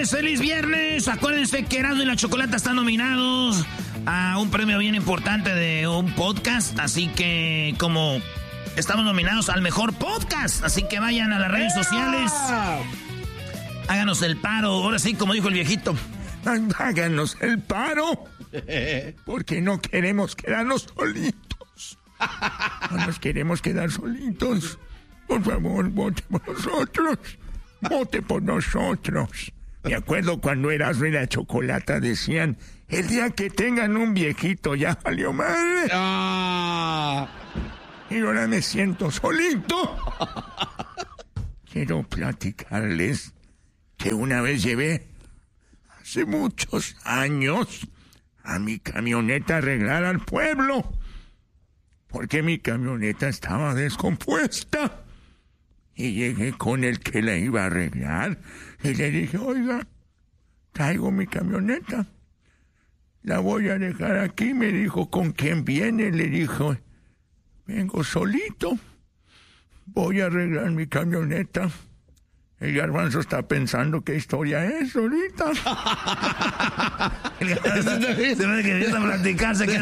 feliz viernes. Acuérdense que Erasmo y la Chocolata están nominados a un premio bien importante de un podcast. Así que como estamos nominados al mejor podcast, así que vayan a las redes sociales. Háganos el paro. Ahora sí, como dijo el viejito. Háganos el paro. Porque no queremos quedarnos solitos. No nos queremos quedar solitos. Por favor, vote por nosotros. Vote por nosotros. Me acuerdo cuando Erasmo y la Chocolata decían: el día que tengan un viejito ya valió madre. Y ahora me siento solito. Quiero platicarles que una vez llevé, hace muchos años, a mi camioneta a arreglar al pueblo. Porque mi camioneta estaba descompuesta. Y llegué con el que la iba a arreglar y le dije: oiga, traigo mi camioneta, la voy a dejar aquí. Me dijo: ¿con quién viene? Le dijo: vengo solito, voy a arreglar mi camioneta. El Garbanzo está pensando qué historia es ahorita. Se me quería platicarse que